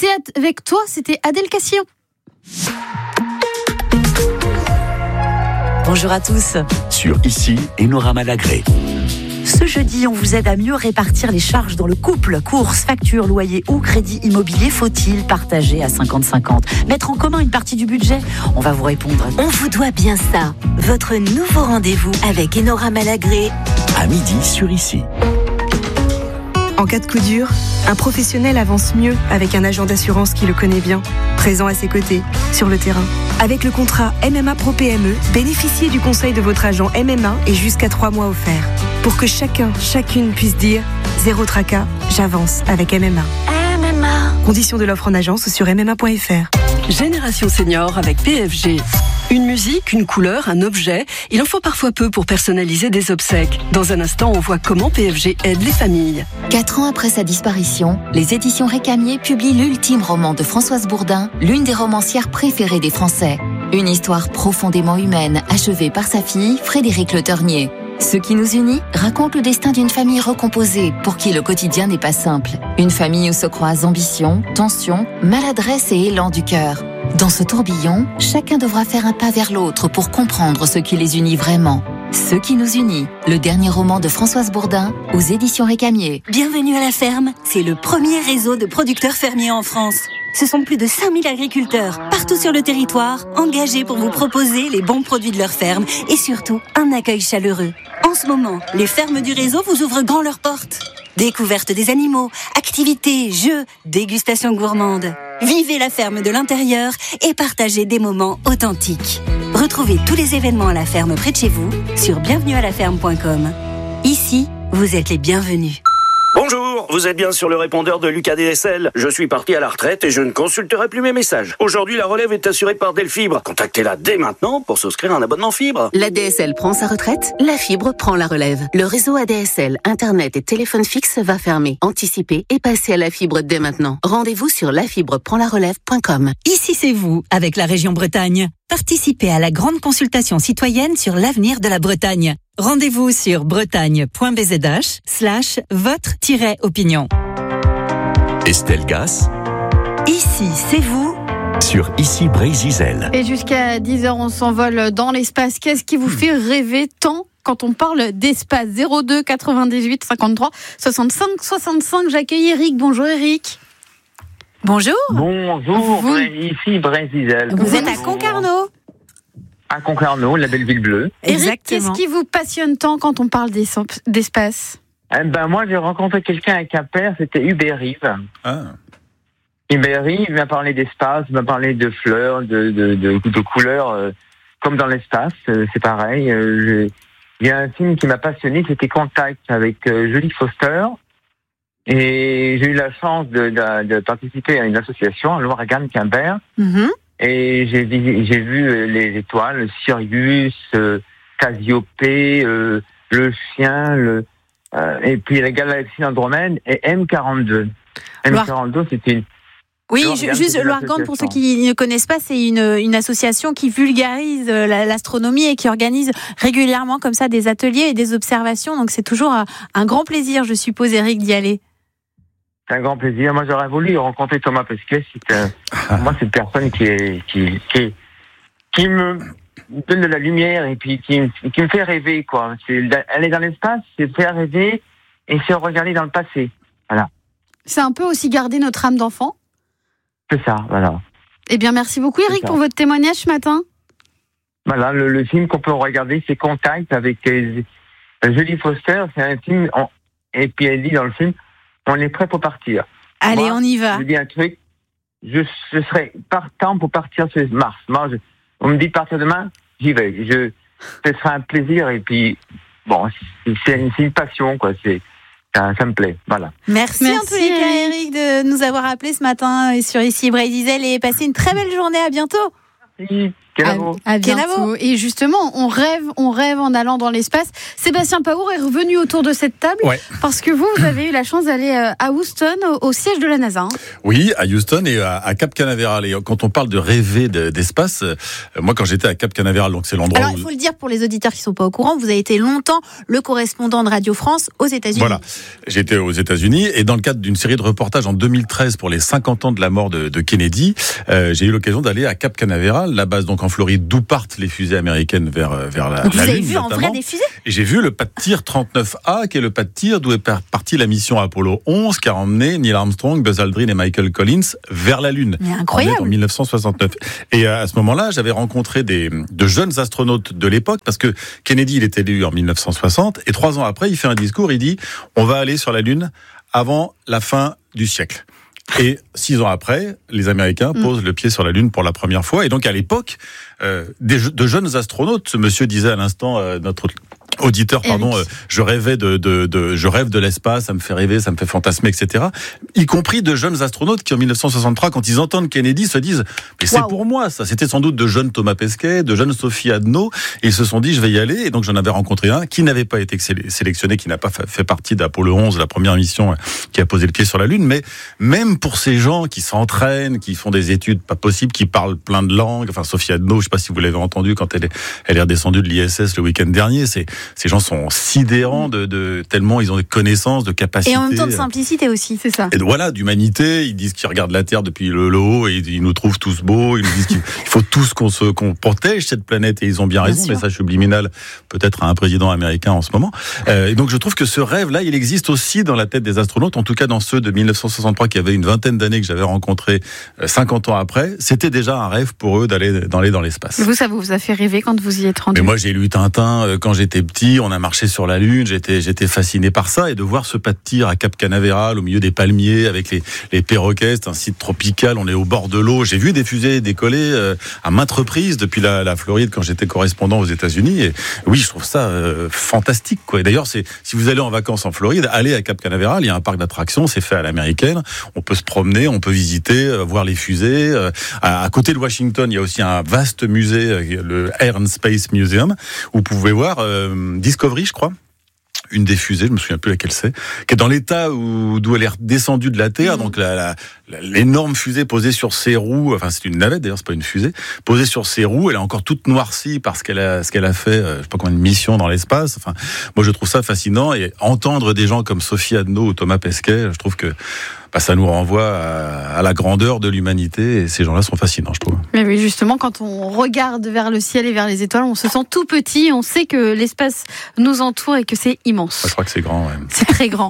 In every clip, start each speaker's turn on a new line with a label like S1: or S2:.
S1: C'était avec toi, c'était Adèle Cassillon.
S2: Bonjour à tous.
S3: Sur Ici, Enora Malagré.
S2: Ce jeudi, on vous aide à mieux répartir les charges dans le couple. Courses, factures, loyers ou crédit immobilier, faut-il partager à 50-50 ? Mettre en commun une partie du budget ? On va vous répondre.
S4: On vous doit bien ça. Votre nouveau rendez-vous avec Enora Malagré.
S3: À midi sur Ici.
S5: En cas de coup dur, un professionnel avance mieux avec un agent d'assurance qui le connaît bien, présent à ses côtés, sur le terrain. Avec le contrat MMA Pro PME, bénéficiez du conseil de votre agent MMA et jusqu'à 3 mois offerts. Pour que chacune puisse dire « Zéro tracas, j'avance avec MMA ». Conditions de l'offre en agence ou sur mma.fr.
S6: Génération Senior avec PFG. Une musique, une couleur, un objet, il en faut parfois peu pour personnaliser des obsèques. Dans un instant, on voit comment PFG aide les familles.
S7: 4 ans après sa disparition, les éditions Récamier publient l'ultime roman de Françoise Bourdin, l'une des romancières préférées des Français. Une histoire profondément humaine, achevée par sa fille, Frédérique Le Ternier. Ce qui nous unit raconte le destin d'une famille recomposée pour qui le quotidien n'est pas simple. Une famille où se croisent ambition, tension, maladresse et élan du cœur. Dans ce tourbillon, chacun devra faire un pas vers l'autre pour comprendre ce qui les unit vraiment. Ce qui nous unit, le dernier roman de Françoise Bourdin aux éditions Récamier.
S4: Bienvenue à la ferme, c'est le premier réseau de producteurs fermiers en France. Ce sont plus de 5000 agriculteurs, partout sur le territoire, engagés pour vous proposer les bons produits de leur ferme et surtout un accueil chaleureux. En ce moment, les fermes du réseau vous ouvrent grand leurs portes. Découverte des animaux, activités, jeux, dégustations gourmandes. Vivez la ferme de l'intérieur et partagez des moments authentiques. Retrouvez tous les événements à la ferme près de chez vous sur bienvenuealaferme.com. Ici, vous êtes les bienvenus.
S8: Bonjour, vous êtes bien sur le répondeur de Lucas DSL. Je suis parti à la retraite et je ne consulterai plus mes messages. Aujourd'hui, la relève est assurée par Delfibre. Contactez-la dès maintenant pour souscrire un abonnement fibre.
S9: La DSL prend sa retraite, la fibre prend la relève. Le réseau ADSL, Internet et téléphone fixe va fermer. Anticipez et passez à la fibre dès maintenant. Rendez-vous sur lafibreprendlarelève.com.
S10: Ici c'est vous, avec la région Bretagne. Participez à la grande consultation citoyenne sur l'avenir de la Bretagne. Rendez-vous sur bretagne.bzh/votre-opinion.
S3: Estelle Gass.
S4: Ici, c'est vous.
S3: Sur Ici Brésil.
S1: Et jusqu'à 10h, on s'envole dans l'espace. Qu'est-ce qui vous fait rêver tant quand on parle d'espace ? 02 98 53 65 65. J'accueille Eric. Bonjour Eric.
S2: Bonjour.
S11: Bonjour, ici Brésil.
S1: Vous êtes à Concarneau.
S11: À Concarneau, la belle ville bleue.
S1: Eric, qu'est-ce qui vous passionne tant quand on parle d'espace ?
S11: Moi, j'ai rencontré quelqu'un à Quimper, c'était Hubert Rive. Hubert Rive m'a parlé d'espace, m'a parlé de fleurs, de couleurs, comme dans l'espace, c'est pareil. Il y a un film qui m'a passionné, c'était Contact avec Jodie Foster. Et j'ai eu la chance de participer à une association à Loire-Garonne Quimper. Et j'ai vu les étoiles, Sirius, Cassiopée, le chien, et puis la galaxie Andromède et M42. M42, c'était une...
S1: Oui, juste Loire-Garonne, pour ceux qui ne connaissent pas, c'est une association qui vulgarise l'astronomie et qui organise régulièrement comme ça des ateliers et des observations. Donc c'est toujours un grand plaisir, je suppose, Eric, d'y aller.
S11: C'est un grand plaisir. Moi, j'aurais voulu rencontrer Thomas Pesquet. Moi, c'est une personne qui me donne de la lumière et puis qui me fait rêver, quoi. Elle est dans l'espace, c'est faire rêver et c'est regarder dans le passé. Voilà.
S1: C'est un peu aussi garder notre âme d'enfant.
S11: C'est ça, voilà.
S1: Eh bien, merci beaucoup, Eric, pour votre témoignage ce matin.
S11: Voilà, le film qu'on peut regarder, c'est Contact avec Jodie Foster. C'est un film, et puis elle dit dans le film, on est prêt pour partir.
S1: Allez,
S11: moi,
S1: on y va.
S11: Je dis un truc, je serai partant pour partir sur Mars. Moi, on me dit de partir demain, j'y vais. Ce sera un plaisir et puis, bon, c'est une passion, quoi. Ça me plaît, voilà.
S1: Merci en tous les cas, Eric, de nous avoir appelés ce matin sur Ici Brésil et passez une très belle journée. À bientôt.
S11: Merci.
S1: À bientôt. Et justement, on rêve en allant dans l'espace. Sébastien Paour est revenu autour de cette table parce que vous avez eu la chance d'aller à Houston, au siège de la NASA.
S12: Oui, à Houston et à Cap Canaveral. Et quand on parle de rêver d'espace, moi quand j'étais à Cap Canaveral, donc c'est l'endroit
S1: il faut le dire pour les auditeurs qui ne sont pas au courant, vous avez été longtemps le correspondant de Radio France aux États-Unis.
S12: Voilà, j'étais aux États-Unis et dans le cadre d'une série de reportages en 2013 pour les 50 ans de la mort de Kennedy, j'ai eu l'occasion d'aller à Cap Canaveral, la base donc en Floride, d'où partent les fusées américaines vers la Lune.
S1: Vous avez vu notamment. En vrai des fusées ?
S12: Et j'ai vu le pas de tir 39A, qui est le pas de tir d'où est partie la mission Apollo 11, qui a emmené Neil Armstrong, Buzz Aldrin et Michael Collins vers la Lune.
S1: Mais incroyable.
S12: En 1969. Et à ce moment-là, j'avais rencontré de jeunes astronautes de l'époque, parce que Kennedy, il était élu en 1960, et 3 ans après, il fait un discours, il dit « On va aller sur la Lune avant la fin du siècle ». Et 6 ans après, les Américains posent le pied sur la Lune pour la première fois. Et donc, à l'époque, de jeunes astronautes, ce monsieur disait à l'instant, notre auditeur, je rêve de l'espace, ça me fait rêver, ça me fait fantasmer, etc. Y compris de jeunes astronautes qui, en 1963, quand ils entendent Kennedy, se disent « Mais c'est pour moi, ça ». C'était sans doute de jeunes Thomas Pesquet, de jeunes Sophie Adno, et ils se sont dit « Je vais y aller ». Et donc, j'en avais rencontré un qui n'avait pas été sélectionné, qui n'a pas fait partie d'Apollo 11, la première mission qui a posé le pied sur la Lune. Mais même pour ces gens qui s'entraînent, qui font des études pas possibles, qui parlent plein de langues, enfin, Sophie Adno, je sais pas si vous l'avez entendu quand elle est redescendue de l'ISS le week-end dernier, ces gens sont sidérants de tellement ils ont des connaissances, de capacités.
S1: Et en même temps de simplicité aussi, c'est ça.
S12: Et voilà, d'humanité. Ils disent qu'ils regardent la Terre depuis le haut et ils nous trouvent tous beaux. Ils nous disent qu'il faut tous qu'on protège cette planète et ils ont bien raison. Message subliminal peut-être à un président américain en ce moment. Et donc je trouve que ce rêve-là, il existe aussi dans la tête des astronautes, en tout cas dans ceux de 1963 qui avaient une vingtaine d'années que j'avais rencontrés 50 ans après. C'était déjà un rêve pour eux d'aller dans l'espace.
S1: Vous, ça vous a fait rêver quand vous y êtes rendu?
S12: Mais moi, j'ai lu Tintin quand j'étais petit. On a marché sur la Lune. J'étais fasciné par ça et de voir ce pas de tir à Cap Canaveral au milieu des palmiers avec les perroquets. C'est un site tropical. On est au bord de l'eau. J'ai vu des fusées décoller à maintes reprises depuis la Floride quand j'étais correspondant aux États-Unis. Et oui, je trouve ça fantastique, quoi. Et d'ailleurs, si vous allez en vacances en Floride, allez à Cap Canaveral. Il y a un parc d'attractions. C'est fait à l'américaine. On peut se promener, on peut visiter, voir les fusées. À côté de Washington, il y a aussi un vaste musée, le Air and Space Museum, où vous pouvez voir Discovery, je crois. Une des fusées, je me souviens plus laquelle c'est, qui est dans l'état d'où elle est descendue de la Terre, donc l'énorme fusée posée sur ses roues, enfin c'est une navette d'ailleurs, c'est pas une fusée, posée sur ses roues, elle est encore toute noircie parce ce qu'elle a fait, je sais pas combien de missions dans l'espace. Enfin, moi je trouve ça fascinant et entendre des gens comme Sophie Adno ou Thomas Pesquet, je trouve que ça nous renvoie à la grandeur de l'humanité et ces gens-là sont fascinants, je trouve.
S1: Mais oui, justement, quand on regarde vers le ciel et vers les étoiles, on se sent tout petit, on sait que l'espace nous entoure et que c'est immense.
S12: Je crois que c'est grand, ouais.
S1: C'est très grand.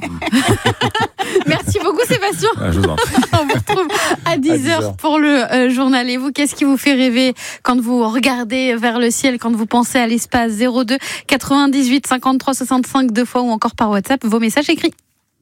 S1: Merci beaucoup, Sébastien.
S12: Je vous en prie.
S1: On vous retrouve à 10h pour le journal. Et vous, qu'est-ce qui vous fait rêver quand vous regardez vers le ciel, quand vous pensez à l'espace? 02 98 53 65 2 fois ou encore par WhatsApp, vos messages écrits.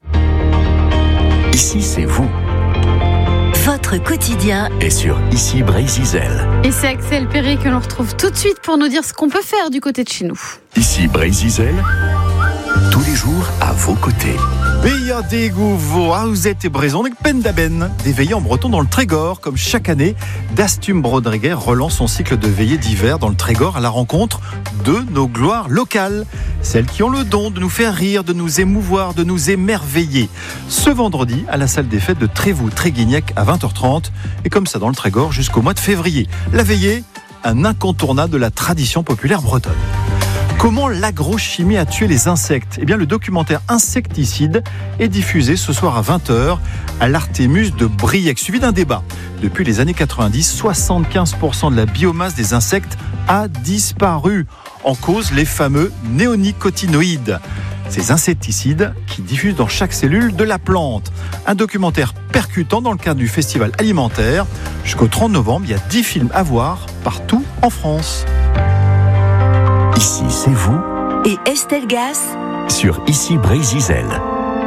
S3: Ici, c'est vous.
S4: Votre quotidien
S3: est sur Ici Brézizel.
S1: Et c'est Axel Perret que l'on retrouve tout de suite pour nous dire ce qu'on peut faire du côté de chez nous.
S3: Ici Brézizel, tous les jours à vos côtés.
S13: Veillez des goûts, vous êtes Bréson avec Pendaben, des veillées en breton dans le Trégor. Comme chaque année, Dastum Brodreguer relance son cycle de veillées d'hiver dans le Trégor à la rencontre de nos gloires locales. Celles qui ont le don de nous faire rire, de nous émouvoir, de nous émerveiller. Ce vendredi, à la salle des fêtes de Trévoux-Tréguignac à 20h30. Et comme ça dans le Trégor jusqu'au mois de février. La veillée, un incontournable de la tradition populaire bretonne. Comment l'agrochimie a tué les insectes? Eh bien, le documentaire Insecticide est diffusé ce soir à 20h à l'Artémus de Briec, suivi d'un débat. Depuis les années 90, 75% de la biomasse des insectes a disparu. En cause, les fameux néonicotinoïdes. Ces insecticides qui diffusent dans chaque cellule de la plante. Un documentaire percutant dans le cadre du festival alimentaire. Jusqu'au 30 novembre, il y a 10 films à voir partout en France.
S3: Ici, c'est vous.
S4: Et Estelle Gas
S3: sur Ici Brézizel.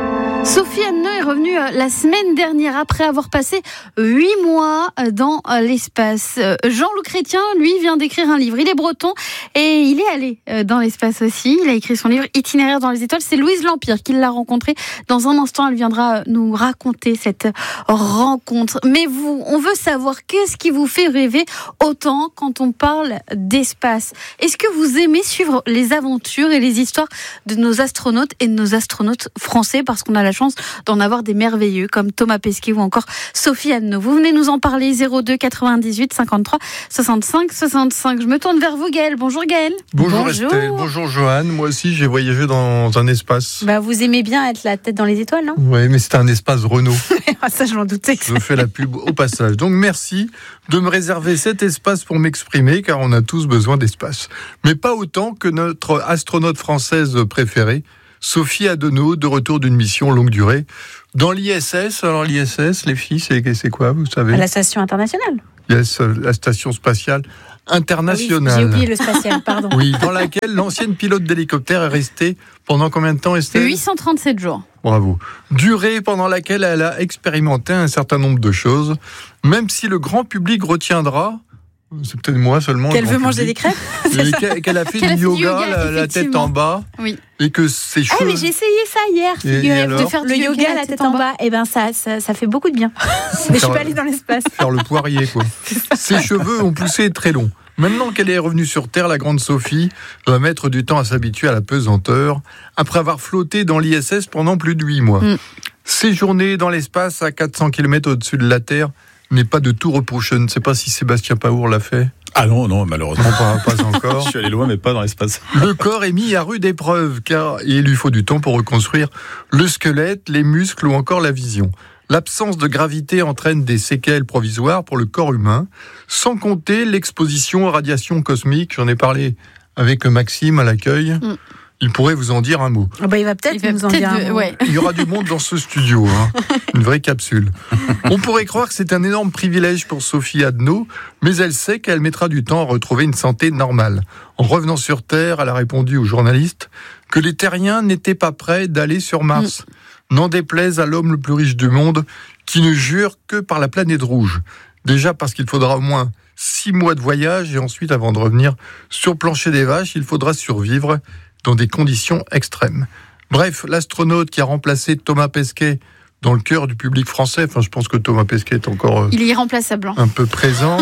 S14: Sophie Adneux est revenue la semaine dernière après avoir passé 8 mois dans l'espace. Jean-Loup Chrétien, lui, vient d'écrire un livre. Il est breton et il est allé dans l'espace aussi. Il a écrit son livre Itinéraire dans les étoiles. C'est Louise Lampire qui l'a rencontré. Dans un instant, elle viendra nous raconter cette rencontre. Mais vous, on veut savoir qu'est-ce qui vous fait rêver autant quand on parle d'espace. Est-ce que vous aimez suivre les aventures et les histoires de nos astronautes et de nos astronautes français, parce qu'on a la chance d'en avoir des merveilleux comme Thomas Pesquet ou encore Sophie Adneux. Vous venez nous en parler, 02 98 53 65 65. Je me tourne vers vous, Gaël. Bonjour Gaël.
S15: Bonjour Estelle, bonjour Joanne. Moi aussi j'ai voyagé dans un espace.
S1: Vous aimez bien être la tête dans les étoiles, non?
S15: Oui, mais c'est un espace Renault.
S1: Ça je m'en doutais.
S15: Je fais la pub au passage. Donc merci de me réserver cet espace pour m'exprimer, car on a tous besoin d'espace. Mais pas autant que notre astronaute française préférée, Sophie Adneux, de retour d'une mission longue durée dans l'ISS. Alors l'ISS, les filles, c'est quoi, vous savez?
S1: La station internationale.
S15: Yes, la station spatiale internationale.
S1: Oui, j'ai oublié le spatial, pardon.
S15: Oui, dans laquelle l'ancienne pilote d'hélicoptère est restée pendant combien de temps, Estelle?
S14: 837 jours.
S15: Bravo. Durée pendant laquelle elle a expérimenté un certain nombre de choses, même si le grand public retiendra, c'est peut-être moi seulement,
S1: qu'elle veut manger des crêpes,
S15: qu'elle a fait du yoga, la tête en bas,
S14: oui.
S15: Et que ses cheveux...
S1: Ah mais j'ai essayé ça hier, de faire le yoga la tête en bas. Et ça fait beaucoup de bien. Mais je suis pas allée dans l'espace.
S15: Faire le poirier, quoi. Ses cheveux ont poussé très long. Maintenant qu'elle est revenue sur Terre, la grande Sophie va mettre du temps à s'habituer à la pesanteur, après avoir flotté dans l'ISS pendant plus de 8 mois. Séjourner dans l'espace à 400 km au-dessus de la Terre n'est pas de tout repos. Je ne sais pas si Sébastien Paour l'a fait.
S12: Ah non, malheureusement
S15: pas encore.
S12: Je suis allé loin, mais pas dans l'espace.
S15: Le corps est mis à rude épreuve, car il lui faut du temps pour reconstruire le squelette, les muscles ou encore la vision. L'absence de gravité entraîne des séquelles provisoires pour le corps humain, sans compter l'exposition aux radiations cosmiques. J'en ai parlé avec Maxime à l'accueil. Il pourrait vous en dire un mot.
S1: Il va peut-être nous en dire un mot.
S15: Il y aura du monde dans ce studio, une vraie capsule. On pourrait croire que c'est un énorme privilège pour Sophie Adneux, mais elle sait qu'elle mettra du temps à retrouver une santé normale. En revenant sur Terre, elle a répondu aux journalistes que les terriens n'étaient pas prêts d'aller sur Mars. N'en déplaise à l'homme le plus riche du monde, qui ne jure que par la planète rouge. Déjà parce qu'il faudra au moins 6 mois de voyage, et ensuite, avant de revenir sur le plancher des vaches, il faudra survivre dans des conditions extrêmes. Bref, l'astronaute qui a remplacé Thomas Pesquet dans le cœur du public français, je pense que Thomas Pesquet est encore
S14: il est irremplaçable,
S15: un peu présent,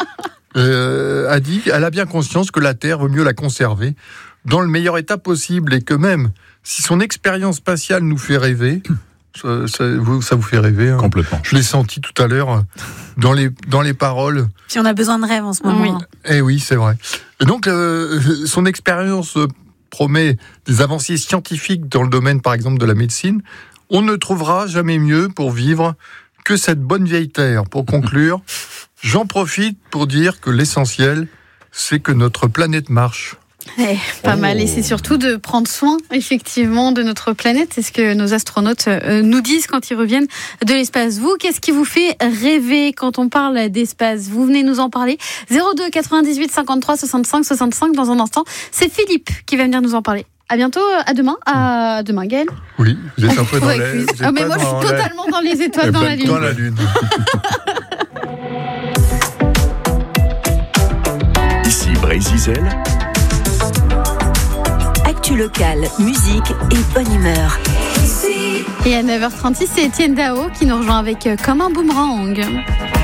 S15: a dit qu'elle a bien conscience que la Terre vaut mieux la conserver dans le meilleur état possible, et que même si son expérience spatiale nous fait rêver, ça vous fait rêver, hein.
S12: Complètement.
S15: Je l'ai senti tout à l'heure dans les paroles.
S1: Puis on a besoin de rêve en ce moment.
S14: Oui.
S15: Eh oui, c'est vrai. Et donc, son expérience promet des avancées scientifiques dans le domaine, par exemple, de la médecine. On ne trouvera jamais mieux pour vivre que cette bonne vieille Terre. Pour conclure, j'en profite pour dire que l'essentiel, c'est que notre planète marche.
S14: Pas mal, et c'est surtout de prendre soin effectivement de notre planète. C'est ce que nos astronautes nous disent quand ils reviennent de l'espace. Vous, qu'est-ce qui vous fait rêver quand on parle d'espace? Vous venez nous en parler, 02 98 53 65 65. Dans un instant, c'est Philippe qui va venir nous en parler. À bientôt, à demain Gaël.
S15: Oui, vous êtes un peu dans les...
S14: mais moi je suis totalement dans les étoiles, dans la Lune.
S15: Dans la Lune.
S3: Ici Brésil.
S2: Actu locale, musique et bonne humeur.
S14: Et à 9h36, c'est Etienne Dao qui nous rejoint avec Comme un boomerang.